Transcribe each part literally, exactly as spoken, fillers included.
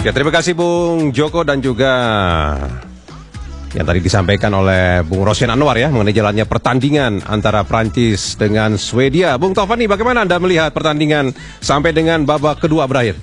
Ya, terima kasih Bung Joko dan juga yang tadi disampaikan oleh Bung Rosyan Anwar ya mengenai jalannya pertandingan antara Prancis dengan Swedia. Bung Tovani, bagaimana Anda melihat pertandingan sampai dengan babak kedua berakhir?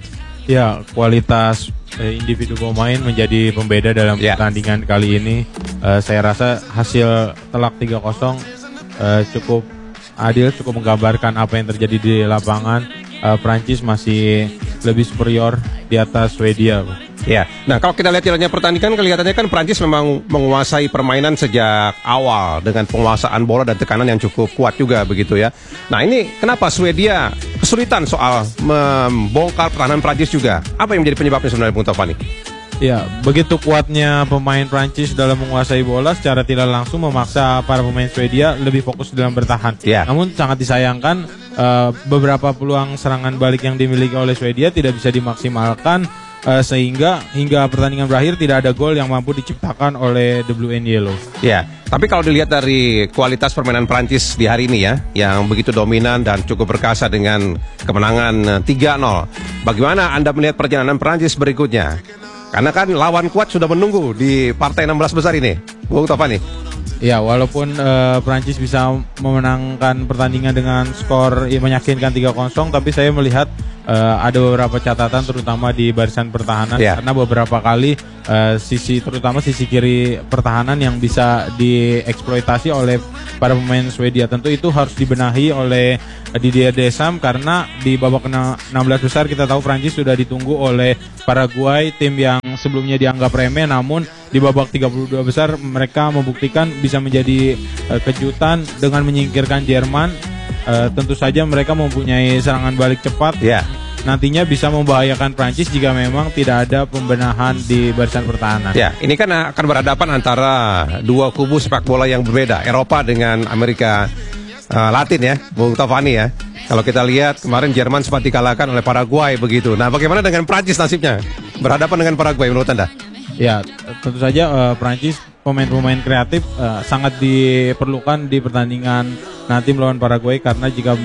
Ya, kualitas eh, individu pemain menjadi pembeda dalam ya. pertandingan kali ini. Eh, saya rasa hasil telak tiga kosong eh, cukup adil, cukup menggambarkan apa yang terjadi di lapangan. Eh, Prancis masih lebih superior di atas Swedia. Ya, nah kalau kita lihat jalannya pertandingan, kelihatannya kan Prancis memang menguasai permainan sejak awal dengan penguasaan bola dan tekanan yang cukup kuat juga begitu ya. Nah ini kenapa Swedia kesulitan soal membongkar pertahanan Prancis juga? Apa yang menjadi penyebabnya sebenarnya, Bung Tovani? Ya, begitu kuatnya pemain Prancis dalam menguasai bola, secara tidak langsung memaksa para pemain Swedia lebih fokus dalam bertahan. Ya. Namun sangat disayangkan uh, beberapa peluang serangan balik yang dimiliki oleh Swedia tidak bisa dimaksimalkan, uh, sehingga hingga pertandingan berakhir tidak ada gol yang mampu diciptakan oleh The Blue and Yellow. Ya, tapi kalau dilihat dari kualitas permainan Prancis di hari ini ya, yang begitu dominan dan cukup berkasa dengan kemenangan tiga nol. Bagaimana Anda melihat perjalanan Prancis berikutnya? Karena kan lawan kuat sudah menunggu di partai enam belas besar ini, Bung Tovani. Ya, walaupun uh, Prancis bisa memenangkan pertandingan dengan skor ya, meyakinkan tiga kosong, tapi saya melihat uh, ada beberapa catatan terutama di barisan pertahanan ya. Karena beberapa kali uh, sisi terutama sisi kiri pertahanan yang bisa dieksploitasi oleh para pemain Swedia. Tentu itu harus dibenahi oleh Didier Deschamps, karena di babak enam belas besar kita tahu Prancis sudah ditunggu oleh Paraguay, tim yang sebelumnya dianggap remeh, namun di babak tiga puluh dua besar mereka membuktikan bisa menjadi uh, kejutan dengan menyingkirkan Jerman. Uh, tentu saja mereka mempunyai serangan balik cepat. Ya. Nantinya bisa membahayakan Prancis jika memang tidak ada pembenahan di barisan pertahanan. Ya, ini kan akan berhadapan antara dua kubu sepak bola yang berbeda, Eropa dengan Amerika uh, Latin ya, Bung Tovani ya. Kalau kita lihat kemarin Jerman sempat dikalahkan oleh Paraguay begitu. Nah, bagaimana dengan Prancis nasibnya berhadapan dengan Paraguay menurut Anda? Ya, tentu saja uh, Prancis pemain-pemain kreatif uh, sangat diperlukan di pertandingan nanti melawan Paraguay, karena jika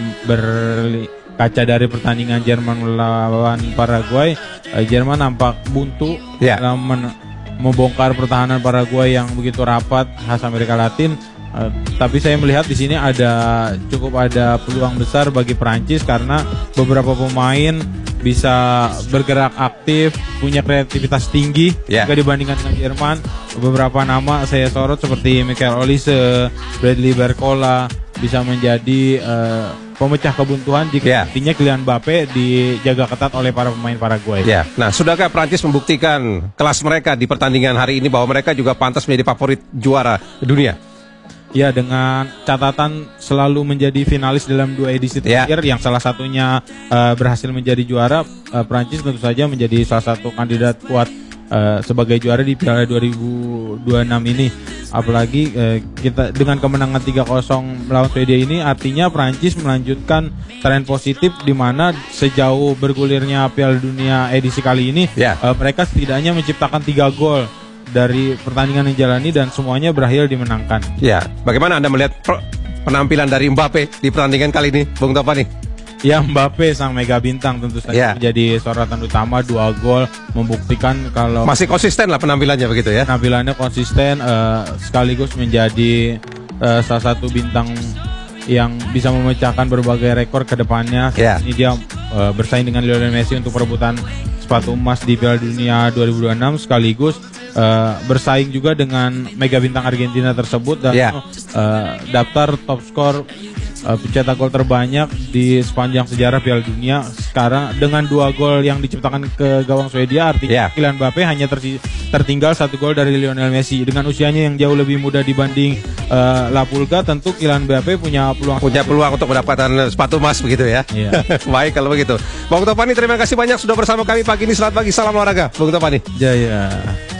berkaca dari pertandingan Jerman melawan Paraguay, uh, Jerman nampak buntu ya. dalam men- membongkar pertahanan Paraguay yang begitu rapat khas Amerika Latin. Uh, tapi saya melihat di sini ada cukup ada peluang besar bagi Prancis karena beberapa pemain bisa bergerak aktif, punya kreativitas tinggi yeah. jika dibandingkan dengan Jerman. Beberapa nama saya sorot seperti Michael Olise, Bradley Barcola bisa menjadi uh, pemecah kebuntuan jika yeah. nantinya Kylian Mbappe dijaga ketat oleh para pemain Paraguay. Yeah. Nah, sudahkah Prancis membuktikan kelas mereka di pertandingan hari ini bahwa mereka juga pantas menjadi favorit juara dunia? Ya, dengan catatan selalu menjadi finalis dalam dua edisi terakhir, yeah. yang salah satunya uh, berhasil menjadi juara. uh, Prancis tentu saja menjadi salah satu kandidat kuat uh, sebagai juara di Piala dua ribu dua puluh enam ini. Apalagi uh, kita dengan kemenangan tiga kosong melawan Swedia ini, artinya Prancis melanjutkan tren positif di mana sejauh bergulirnya Piala Dunia edisi kali ini, yeah. uh, mereka setidaknya menciptakan tiga gol dari pertandingan yang jalani dan semuanya berakhir dimenangkan. Ya, bagaimana Anda melihat penampilan dari Mbappe di pertandingan kali ini, Bung Tovani? Ya, Mbappe sang mega bintang tentu saja ya. menjadi sorotan utama, dua gol membuktikan kalau masih konsisten lah penampilannya begitu ya. Penampilannya konsisten, uh, sekaligus menjadi uh, salah satu bintang yang bisa memecahkan berbagai rekor ke depannya. Ya. Ini dia uh, bersaing dengan Lionel Messi untuk perebutan sepatu emas di Piala Dunia dua ribu dua puluh enam, sekaligus Uh, bersaing juga dengan mega bintang Argentina tersebut dan yeah. uh, daftar top skor uh, pencetak gol terbanyak di sepanjang sejarah Piala Dunia. Sekarang dengan dua gol yang diciptakan ke gawang Swedia, artinya yeah. Kylian Mbappe hanya ter- tertinggal satu gol dari Lionel Messi. Dengan usianya yang jauh lebih muda dibanding uh, La Pulga, tentu Kylian Mbappe punya peluang punya peluang untuk mendapatkan sepatu emas begitu ya. Yeah. Baik kalau begitu, Bung Tovani terima kasih banyak sudah bersama kami pagi ini. Selamat pagi, salam olahraga, Bung Tovani. Jaya.